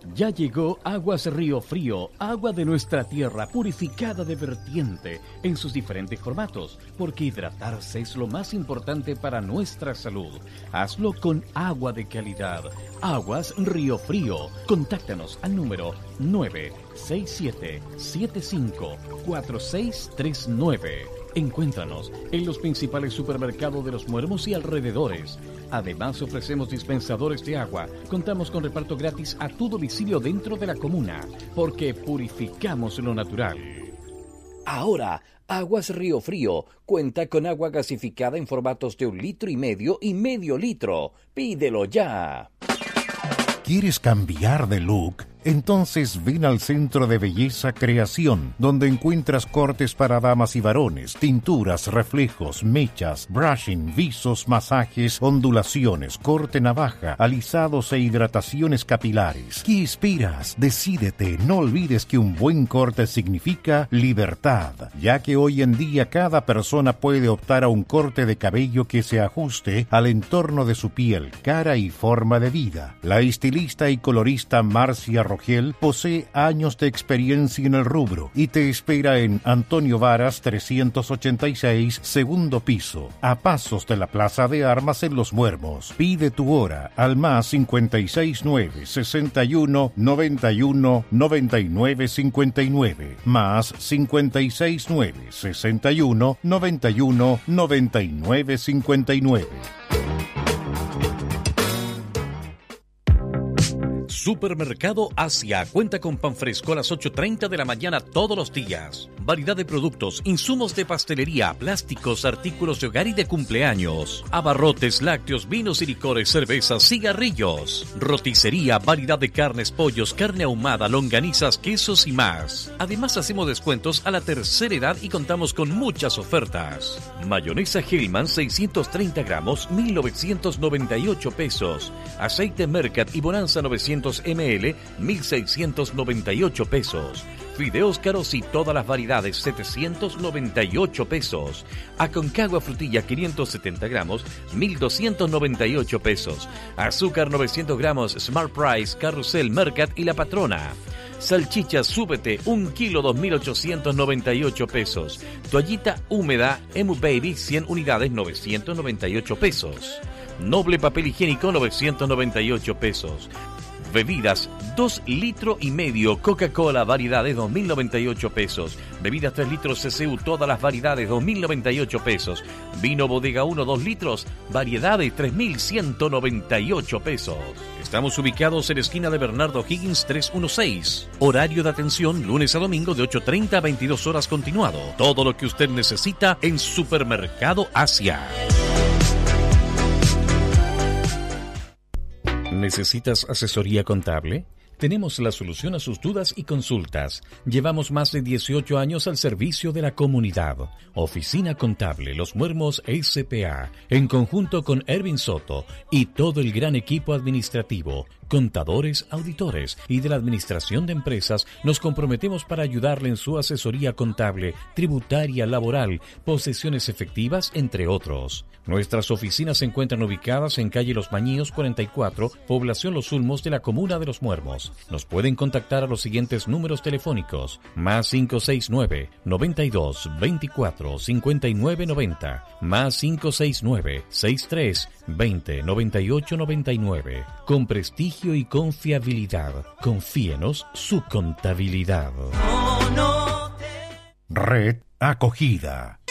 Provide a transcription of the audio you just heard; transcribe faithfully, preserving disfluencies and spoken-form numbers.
Ya llegó Aguas Río Frío, agua de nuestra tierra purificada de vertiente en sus diferentes formatos, porque hidratarse es lo más importante para nuestra salud. Hazlo con agua de calidad. Aguas Río Frío. Contáctanos al número nueve seis siete siete cinco cuatro seis tres nueve. Encuéntranos en los principales supermercados de Los Muermos y alrededores. Además, ofrecemos dispensadores de agua. Contamos con reparto gratis a tu domicilio dentro de la comuna, porque purificamos lo natural. Ahora, Aguas Río Frío cuenta con agua gasificada en formatos de un litro y medio y medio litro. Pídelo ya. ¿Quieres cambiar de look? Entonces ven al Centro de Belleza Creación, donde encuentras cortes para damas y varones, tinturas, reflejos, mechas, brushing, visos, masajes, ondulaciones, corte navaja, alisados e hidrataciones capilares. ¿Qué esperas? Decídete, no olvides que un buen corte significa libertad, ya que hoy en día cada persona puede optar a un corte de cabello que se ajuste al entorno de su piel, cara y forma de vida. La estilista y colorista Marcia Rogel posee años de experiencia en el rubro y te espera en Antonio Varas trescientos ochenta y seis, segundo piso, a pasos de la Plaza de Armas en Los Muermos. Pide tu hora al más cincuenta y seis nueve sesenta y uno noventa y uno noventa y nueve cincuenta y nueve, más cincuenta y seis nueve sesenta y uno noventa y uno noventa y nueve cincuenta y nueve. Supermercado Asia cuenta con pan fresco a las ocho y treinta de la mañana todos los días. Variedad de productos, insumos de pastelería, plásticos, artículos de hogar y de cumpleaños. Abarrotes, lácteos, vinos y licores, cervezas, cigarrillos. Roticería, variedad de carnes, pollos, carne ahumada, longanizas, quesos y más. Además hacemos descuentos a la tercera edad y contamos con muchas ofertas. Mayonesa Hellman seiscientos treinta gramos, mil novecientos noventa y ocho pesos. Aceite Mercat y Bonanza novecientos mililitros, mil seiscientos noventa y ocho pesos. Fideos caros y todas las variedades, setecientos noventa y ocho pesos. Aconcagua frutilla quinientos setenta gramos, mil doscientos noventa y ocho pesos. Azúcar novecientos gramos, Smart Price, Carrusel, Mercat y La Patrona. Salchicha Súbete, un kilo, dos mil ochocientos noventa y ocho pesos. Toallita húmeda, Emu Baby, cien unidades, novecientos noventa y ocho pesos. Noble papel higiénico, novecientos noventa y ocho pesos. Bebidas, dos litros y medio, Coca-Cola, variedades, dos mil noventa y ocho pesos. Bebidas tres litros C C U, todas las variedades, dos mil noventa y ocho pesos. Vino Bodega uno, dos litros, variedades, tres mil ciento noventa y ocho pesos. Estamos ubicados en la esquina de Bernardo Higgins trescientos dieciséis. Horario de atención, lunes a domingo de ocho y treinta a veintidós horas continuado. Todo lo que usted necesita en Supermercado Asia. ¿Necesitas asesoría contable? Tenemos la solución a sus dudas y consultas. Llevamos más de dieciocho años al servicio de la comunidad. Oficina Contable Los Muermos S P A, en conjunto con Ervin Soto y todo el gran equipo administrativo, contadores, auditores y de la administración de empresas, nos comprometemos para ayudarle en su asesoría contable, tributaria, laboral, posesiones efectivas, entre otros. Nuestras oficinas se encuentran ubicadas en calle Los Mañíos cuarenta y cuatro, población Los Ulmos de la comuna de Los Muermos. Nos pueden contactar a los siguientes números telefónicos: más cinco seis nueve, noventa y dos, veinticuatro, cincuenta y nueve noventa, más cinco seis nueve, sesenta y tres, veinte, noventa y ocho noventa y nueve. Con prestigio y confiabilidad, confíenos su contabilidad. Red Acogida.